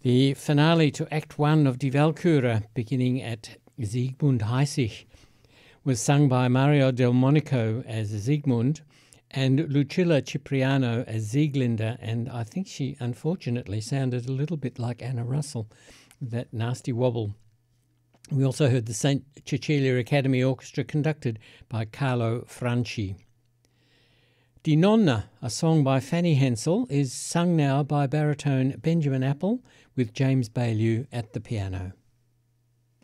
The finale to Act 1 of Die Walküre, beginning at Siegmund Heissig, was sung by Mario Del Monaco as Siegmund and Lucilla Cipriano as Sieglinde, and I think she unfortunately sounded a little bit like Anna Russell, that nasty wobble. We also heard the St. Cecilia Academy Orchestra conducted by Carlo Franchi. Die Nonna, a song by Fanny Hensel, is sung now by baritone Benjamin Apple with James Baillieu at the piano.